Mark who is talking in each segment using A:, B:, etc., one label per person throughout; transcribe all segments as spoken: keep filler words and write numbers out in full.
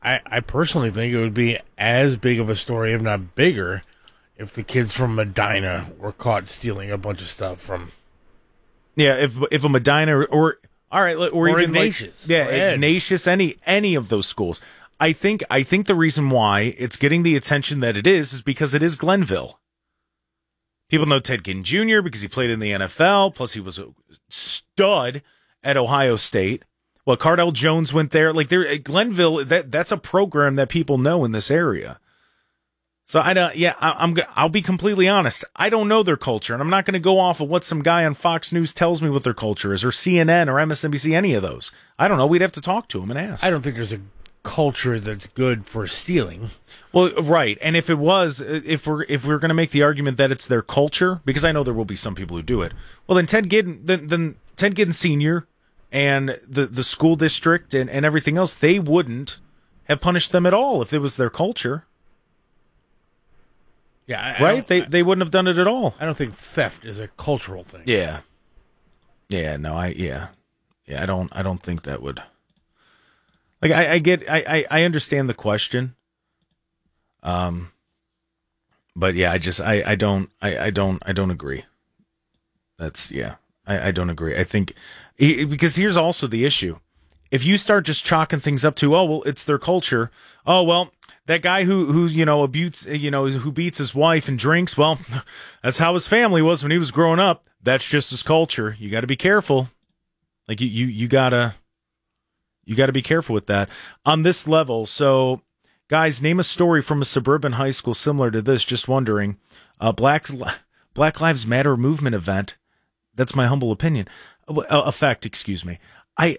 A: I, I personally think it would be as big of a story, if not bigger, if the kids from Medina were caught stealing a bunch of stuff from.
B: Yeah, if if a Medina or, or all right, or,
A: or
B: even
A: Ignatius,
B: like, yeah,
A: or
B: Ignatius, any any of those schools. I think I think the reason why it's getting the attention that it is is because it is Glenville. People know Ted Ginn Junior because he played in the N F L. Plus, he was a stud at Ohio State. Well, Cardell Jones went there. Like there, Glenville. That that's a program that people know in this area. So I don't. Yeah, I, I'm. I'll be completely honest. I don't know their culture, and I'm not going to go off of what some guy on Fox News tells me what their culture is, or C N N, or M S N B C. Any of those. I don't know. We'd have to talk to him and ask.
A: I don't think there's a culture that's good for stealing.
B: Well, right. And if it was, if we're if we're going to make the argument that it's their culture, because I know there will be some people who do it. Well, then Ted Ginn, then, then Ted Ginn Senior and the the school district and, and everything else, they wouldn't have punished them at all if it was their culture.
A: Yeah, I,
B: right?
A: I
B: they
A: I,
B: they wouldn't have done it at all.
A: I don't think theft is a cultural thing.
B: Yeah. Yeah. No. I. Yeah. Yeah. I don't. I don't think that would. Like I, I get. I, I. I understand the question. Um. But yeah, I just. I. I don't. I. I don't. I don't agree. That's yeah. I. I don't agree. I think because here's also the issue. If you start just chalking things up to, oh well, it's their culture. Oh well. That guy who, who, you know, abutes, you know, who beats his wife and drinks, well, that's how his family was when he was growing up. That's just his culture. You got to be careful. Like, you, you, you gotta, you gotta be careful with that on this level. So, guys, name a story from a suburban high school similar to this. Just wondering. Uh, Black, Black Lives Matter movement event. That's my humble opinion. Uh, effect, excuse me. I,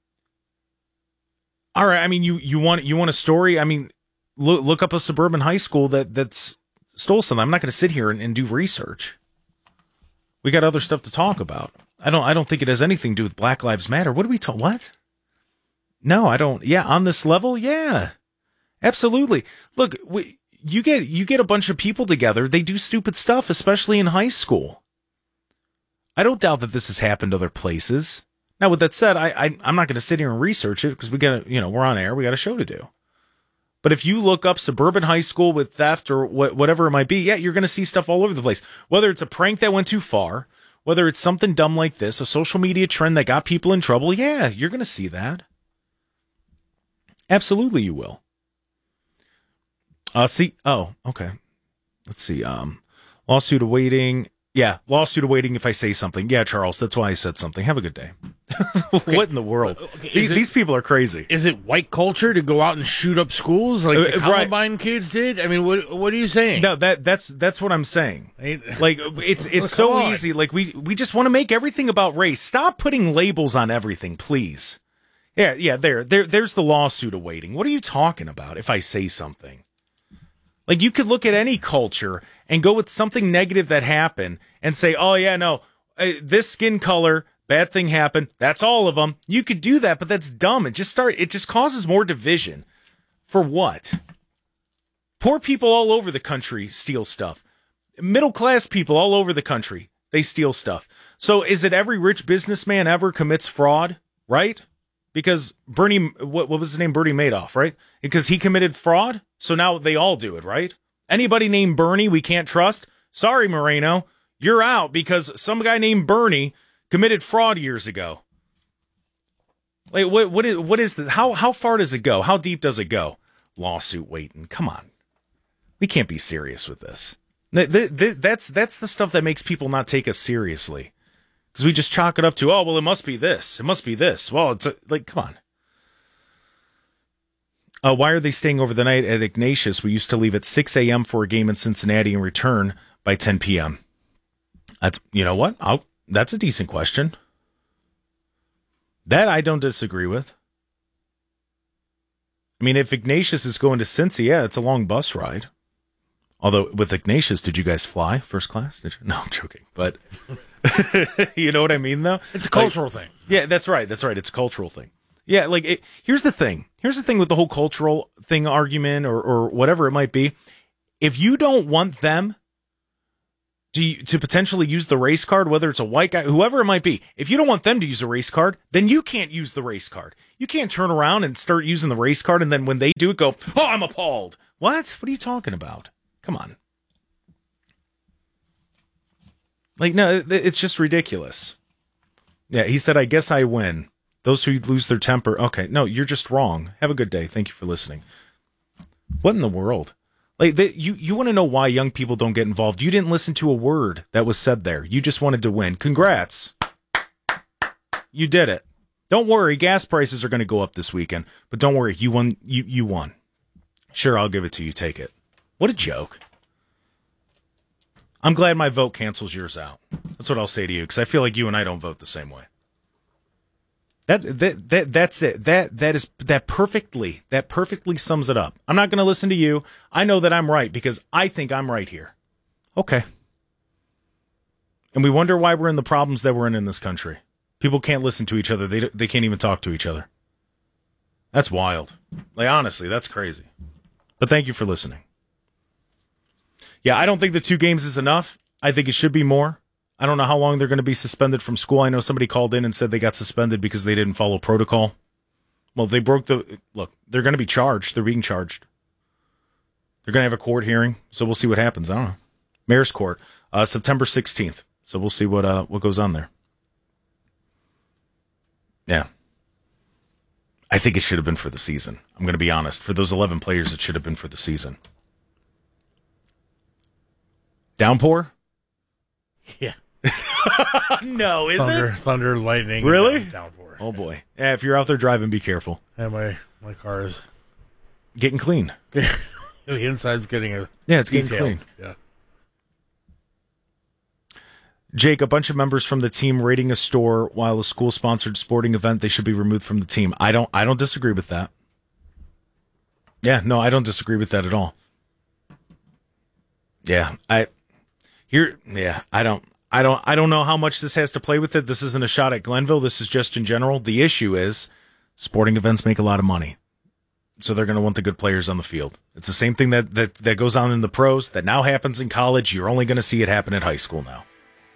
B: all right. I mean, you, you want, you want a story? I mean, Look, look up a suburban high school that, that's stole something. I'm not going to sit here and, and do research. We got other stuff to talk about. I don't. I don't think it has anything to do with Black Lives Matter. What do we talk? What? No, I don't. Yeah, on this level, yeah, absolutely. Look, we, you get you get a bunch of people together. They do stupid stuff, especially in high school. I don't doubt that this has happened other places. Now, with that said, I, I I'm not going to sit here and research it because we got you know we're on air. We got a show to do. But if you look up suburban high school with theft or wh- whatever it might be, yeah, you're going to see stuff all over the place. Whether it's a prank that went too far, whether it's something dumb like this, a social media trend that got people in trouble, yeah, you're going to see that. Absolutely, you will. Uh, see, oh, okay. Let's see. Um, lawsuit awaiting. Yeah, lawsuit awaiting if I say something. Yeah, Charles, that's why I said something. Have a good day.
A: Okay.
B: What in the world?
A: Okay,
B: these,
A: it,
B: these people are crazy.
A: Is it white culture to go out and shoot up schools like the
B: Uh,
A: Columbine
B: right.
A: kids did? I mean, what what are you saying?
B: No, that that's that's what I'm saying.
A: I-
B: Like it's it's
A: Come
B: so
A: on.
B: easy. Like we we just want to make everything about race. Stop putting labels on everything, please. Yeah, yeah. There, there, there's the lawsuit awaiting. What are you talking about? If I say something, like you could look at any culture and go with something negative that happened and say, oh yeah, no, uh, this skin color. Bad thing happened. That's all of them. You could do that, but that's dumb. It just start. It just causes more division. For what? Poor people all over the country steal stuff. Middle class people all over the country, they steal stuff. So is it every rich businessman ever commits fraud? Right? Because Bernie, what, what was his name? Bernie Madoff, right? Because he committed fraud. So now they all do it, right? Anybody named Bernie we can't trust. Sorry, Moreno, you're out because some guy named Bernie committed fraud years ago. Like what? What is? What is the? How how far does it go? How deep does it go? Lawsuit waiting. Come on, we can't be serious with this. Th- th- th- that's that's the stuff that makes people not take us seriously, because we just chalk it up to, oh well, it must be this. It must be this. Well, it's a, like, come on. Uh, why are they staying over the night at Ignatius? We used to leave at six a.m. for a game in Cincinnati and return by ten p.m. That's you know what? I'll. That's a decent question. That I don't disagree with. I mean, if Ignatius is going to Cincy, yeah, it's a long bus ride. Although, with Ignatius, did you guys fly first class? Did you? No, I'm joking. But, you know what I mean, though?
A: It's a cultural
B: like,
A: thing.
B: Yeah, that's right. That's right. It's a cultural thing. Yeah, like, it, here's the thing. Here's the thing with the whole cultural thing argument or, or whatever it might be. If you don't want them Do you, to potentially use the race card, whether it's a white guy, whoever it might be. If you don't want them to use a race card, then you can't use the race card. You can't turn around and start using the race card, and then when they do it, go, oh, I'm appalled. What? What are you talking about? Come on. Like, no, it's just ridiculous. Yeah, he said, I guess I win. Those who lose their temper. Okay, no, you're just wrong. Have a good day. Thank you for listening. What in the world? Like, they, you, you want to know why young people don't get involved. You didn't listen to a word that was said there. You just wanted to win. Congrats. You did it. Don't worry. Gas prices are going to go up this weekend. But don't worry. You won. You, you won. Sure, I'll give it to you. Take it. What a joke. I'm glad my vote cancels yours out. That's what I'll say to you, because I feel like you and I don't vote the same way. That that that that's it. That that is that perfectly that perfectly sums it up. I'm not going to listen to you. I know that I'm right because I think I'm right here. Okay. And we wonder why we're in the problems that we're in in this country. People can't listen to each other. They they can't even talk to each other. That's wild. Like, honestly, that's crazy. But thank you for listening. Yeah, I don't think the two games is enough. I think it should be more. I don't know how long they're going to be suspended from school. I know somebody called in and said they got suspended because they didn't follow protocol. Well, they broke the... Look, they're going to be charged. They're being charged. They're going to have a court hearing, so we'll see what happens. I don't know. Mayor's Court, uh, September sixteenth. So we'll see what uh, what goes on there. Yeah. I think it should have been for the season. I'm going to be honest. For those eleven players, it should have been for the season. Downpour?
A: Yeah.
B: No, is
A: thunder,
B: it?
A: Thunder, lightning.
B: Really?
A: Downpour.
B: Oh, boy. Yeah, if you're out there driving, be careful.
A: Yeah, my, my car is...
B: Getting clean.
A: The inside's getting a...
B: Yeah, it's getting
A: detailed.
B: clean.
A: Yeah.
B: Jake, a bunch of members from the team raiding a store while a school-sponsored sporting event, they should be removed from the team. I don't I don't disagree with that. Yeah, no, I don't disagree with that at all. Yeah, I... Here, yeah, I don't... I don't I don't know how much this has to play with it. This isn't a shot at Glenville. This is just in general. The issue is sporting events make a lot of money. So they're going to want the good players on the field. It's the same thing that, that, that goes on in the pros, that now happens in college. You're only going to see it happen at high school now.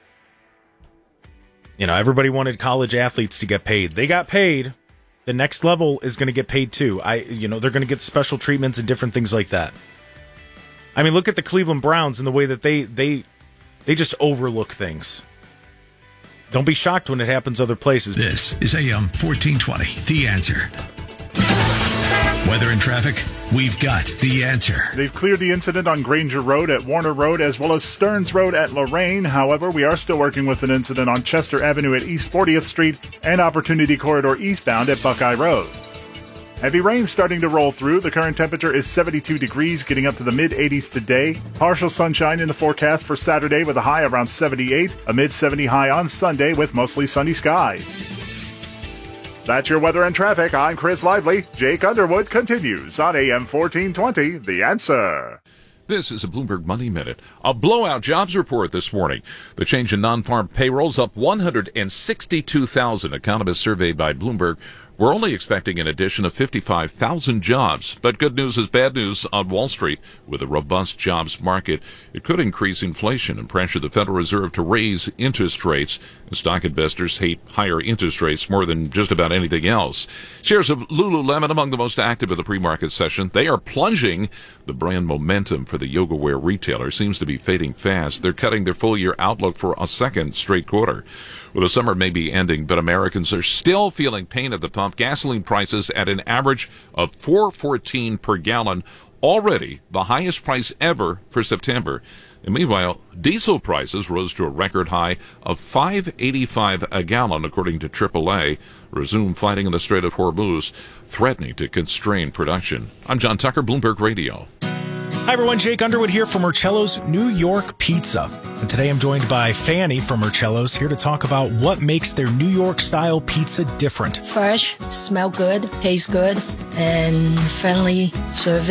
B: You know, everybody wanted college athletes to get paid. They got paid. The next level is going to get paid too. I, you know, they're going to get special treatments and different things like that. I mean, look at the Cleveland Browns and the way that they they... They just overlook things. Don't be shocked when it happens other places.
C: This is A M fourteen twenty, The Answer. Weather and traffic, we've got the answer.
D: They've cleared the incident on Granger Road at Warner Road as well as Stearns Road at Lorraine. However, we are still working with an incident on Chester Avenue at East fortieth Street and Opportunity Corridor eastbound at Buckeye Road. Heavy rain starting to roll through. The current temperature is seventy-two degrees, getting up to the mid-eighties today. Partial sunshine in the forecast for Saturday with a high around seventy-eight. A mid-seventy high on Sunday with mostly sunny skies. That's your weather and traffic. I'm Chris Lively. Jake Underwood continues on A M fourteen twenty, The Answer.
E: This is a Bloomberg Money Minute. A blowout jobs report this morning. The change in non-farm payrolls up one hundred sixty-two thousand. Economists surveyed by Bloomberg were only expecting an addition of fifty-five thousand jobs. But good news is bad news on Wall Street. With a robust jobs market, it could increase inflation and pressure the Federal Reserve to raise interest rates. Stock investors hate higher interest rates more than just about anything else. Shares of Lululemon among the most active of the pre-market session. They are plunging. The brand momentum for the yoga wear retailer seems to be fading fast. They're cutting their full-year outlook for a second straight quarter. Well, the summer may be ending, but Americans are still feeling pain at the pump. Gasoline prices at an average of four dollars and fourteen cents per gallon, already the highest price ever for September. And meanwhile, diesel prices rose to a record high of five dollars and eighty-five cents a gallon, according to triple A. Resume fighting in the Strait of Hormuz, threatening to constrain production. I'm John Tucker, Bloomberg Radio.
B: Hi, everyone. Jake Underwood here from Marcello's New York Pizza. And today I'm joined by Fanny from Marcello's, here to talk about what makes their New York-style pizza different.
F: Fresh, smell good, taste good, and friendly service.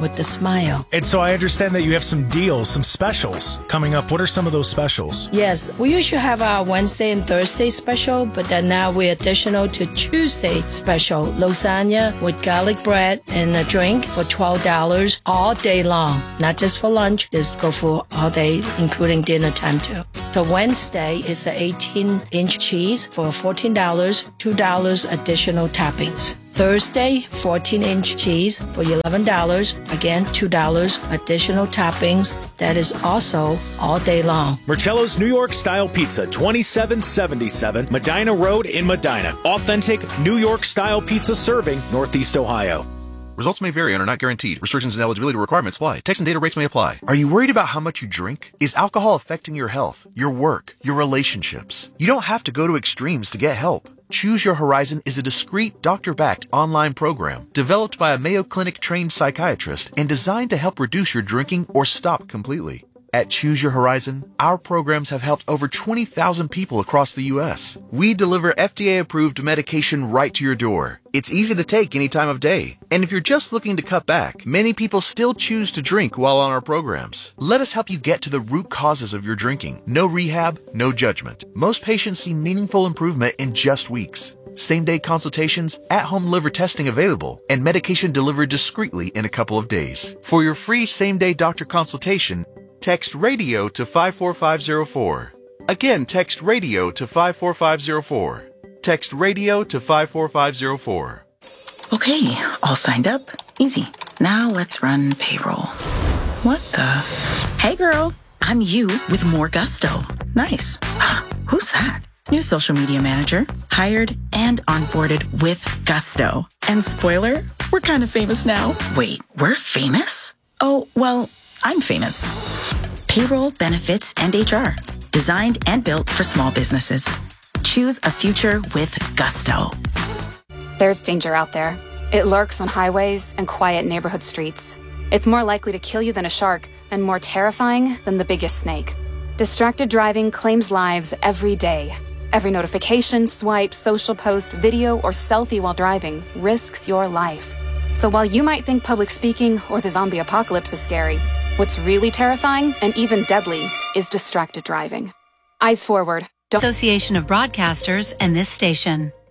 F: with a smile.
B: And so I understand that you have some deals, some specials coming up. What are some of those specials?
F: Yes, we usually have our Wednesday and Thursday special, but then now we're additional to Tuesday special. Lasagna with garlic bread and a drink for twelve dollars all day long. Not just for lunch, just go for all day, including dinner time too. So Wednesday is the eighteen inch cheese for fourteen dollars, two dollars additional toppings. Thursday, fourteen inch cheese for eleven dollars. Again, two dollars additional toppings. That is also all day long.
B: Marcello's New York Style Pizza, twenty-seven seventy-seven Medina Road in Medina. Authentic New York Style pizza serving Northeast Ohio.
G: Results may vary and are not guaranteed. Restrictions and eligibility requirements apply. Text and data rates may apply. Are you worried about how much you drink? Is alcohol affecting your health, your work, your relationships? You don't have to go to extremes to get help. Choose Your Horizon is a discreet, doctor-backed online program developed by a Mayo Clinic-trained psychiatrist and designed to help reduce your drinking or stop completely. At Choose Your Horizon, our programs have helped over twenty thousand people across the U S. We deliver F D A-approved medication right to your door. It's easy to take any time of day. And if you're just looking to cut back, many people still choose to drink while on our programs. Let us help you get to the root causes of your drinking. No rehab, no judgment. Most patients see meaningful improvement in just weeks. Same-day consultations, at-home liver testing available, and medication delivered discreetly in a couple of days. For your free same-day doctor consultation, text RADIO to five four five zero four. Again, text RADIO to five four five zero four. Text RADIO to five four five zero four.
H: Okay, all signed up. Easy. Now let's run payroll. What the? Hey girl, I'm you with more gusto. Nice. Who's that? New social media manager, hired and onboarded with gusto. And spoiler, we're kind of famous now. Wait, we're famous? Oh, well, I'm famous. Payroll, benefits, and H R. Designed and built for small businesses. Choose a future with gusto.
I: There's danger out there. It lurks on highways and quiet neighborhood streets. It's more likely to kill you than a shark, and more terrifying than the biggest snake. Distracted driving claims lives every day. Every notification, swipe, social post, video, or selfie while driving risks your life. So while you might think public speaking or the zombie apocalypse is scary, what's really terrifying and even deadly is distracted driving. Eyes forward. Don't-
J: Association of Broadcasters and this station.